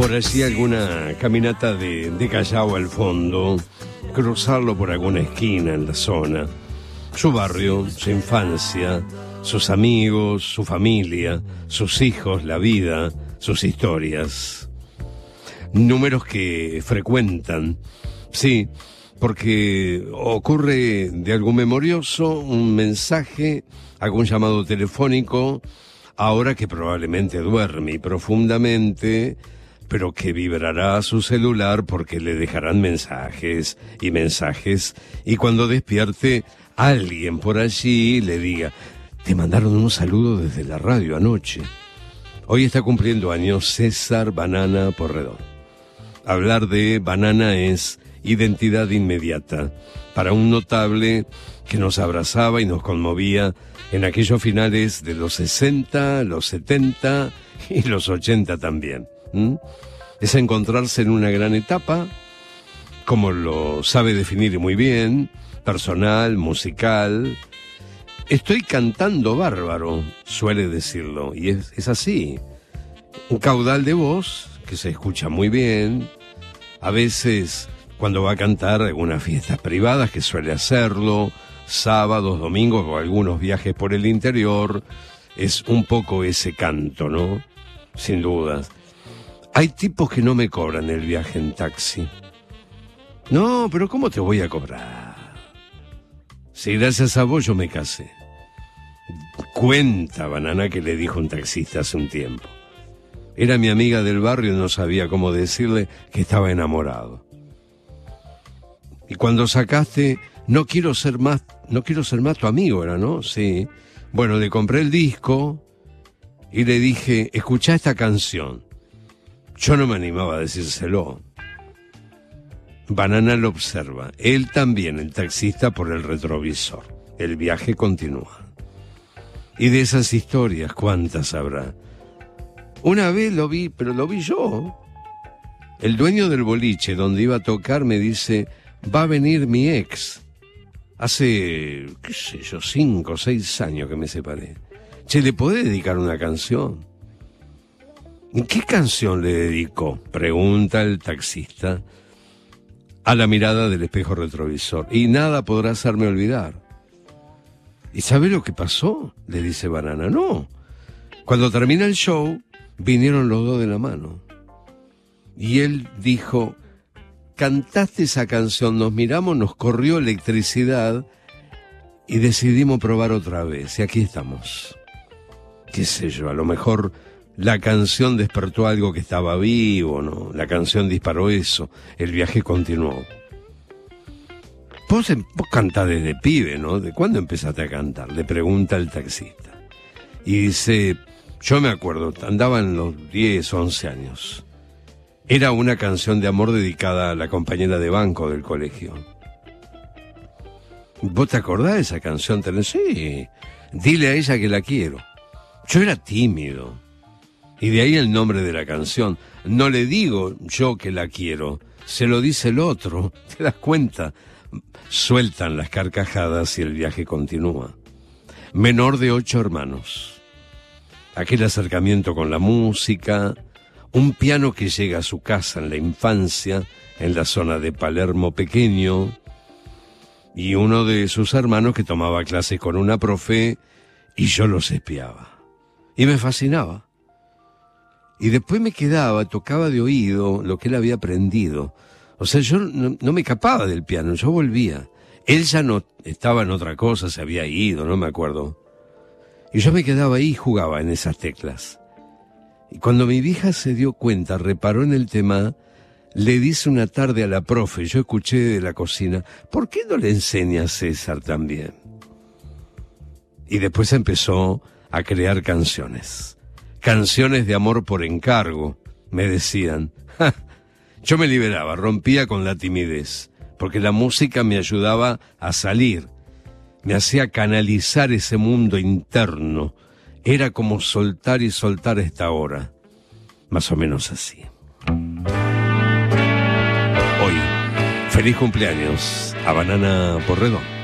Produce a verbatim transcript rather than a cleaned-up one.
por allí alguna caminata de, de Callao al fondo, cruzarlo por alguna esquina en la zona, su barrio, su infancia, sus amigos, su familia, sus hijos, la vida, sus historias. Números que frecuentan, sí, porque ocurre de algún memorioso, un mensaje, algún llamado telefónico, ahora que probablemente duerme profundamente, pero que vibrará su celular porque le dejarán mensajes y mensajes, y cuando despierte, alguien por allí le diga: te mandaron un saludo desde la radio anoche. Hoy está cumpliendo años César Banana Porredón. Hablar de Banana es identidad inmediata para un notable que nos abrazaba y nos conmovía en aquellos finales de los sesenta, los setenta y los ochenta también. ¿Mm? Es encontrarse en una gran etapa, como lo sabe definir muy bien, personal, musical. Estoy cantando bárbaro, suele decirlo, y es, es así. Un caudal de voz que se escucha muy bien. A veces, cuando va a cantar algunas fiestas privadas, que suele hacerlo, sábados, domingos o algunos viajes por el interior, es un poco ese canto, ¿no? Sin dudas. Hay tipos que no me cobran el viaje en taxi. No, pero ¿cómo te voy a cobrar? Si gracias a vos yo me casé. Cuenta Banana que le dijo un taxista hace un tiempo. Era mi amiga del barrio y no sabía cómo decirle que estaba enamorado. Y cuando sacaste, no quiero ser más, no quiero ser más tu amigo, era, ¿no? Sí. Bueno, le compré el disco y le dije: escuchá esta canción. Yo no me animaba a decírselo. Banana lo observa. Él también, el taxista, por el retrovisor. El viaje continúa. Y de esas historias, ¿cuántas habrá? Una vez lo vi, pero lo vi yo. El dueño del boliche donde iba a tocar me dice: va a venir mi ex. Hace, qué sé yo, cinco o seis años que me separé. Che, ¿le podés dedicar una canción? ¿Y qué canción le dedicó? Pregunta el taxista a la mirada del espejo retrovisor. Y nada podrá hacerme olvidar. ¿Y sabe lo que pasó? Le dice Banana. No. Cuando termina el show, vinieron los dos de la mano. Y él dijo: cantaste esa canción, nos miramos, nos corrió electricidad y decidimos probar otra vez. Y aquí estamos. Qué sé yo, a lo mejor la canción despertó algo que estaba vivo, ¿no? La canción disparó eso, el viaje continuó. Vos, vos cantás desde pibe, ¿no? ¿De cuándo empezaste a cantar? Le pregunta el taxista. Y dice: yo me acuerdo, andaba en los diez, once años. Era una canción de amor dedicada a la compañera de banco del colegio. ¿Vos te acordás de esa canción? Sí, dile a ella que la quiero. Yo era tímido. Y de ahí el nombre de la canción. No le digo yo que la quiero, se lo dice el otro. ¿Te das cuenta? Sueltan las carcajadas y el viaje continúa. Menor de ocho hermanos. Aquel acercamiento con la música, un piano que llega a su casa en la infancia, en la zona de Palermo pequeño, y uno de sus hermanos que tomaba clases con una profe y yo los espiaba. Y me fascinaba. Y después me quedaba, tocaba de oído lo que él había aprendido. O sea, yo no, no me escapaba del piano, yo volvía. Él ya no estaba en otra cosa, se había ido, no me acuerdo. Y yo me quedaba ahí y jugaba en esas teclas. Y cuando mi vieja se dio cuenta, reparó en el tema, le dice una tarde a la profe, yo escuché de la cocina: ¿por qué no le enseña a César también? Y después empezó a crear canciones. Canciones de amor por encargo, me decían. ¡Ja! Yo me liberaba, rompía con la timidez, porque la música me ayudaba a salir, me hacía canalizar ese mundo interno. Era como soltar y soltar esta hora, más o menos así. Hoy, feliz cumpleaños a Banana Porredón.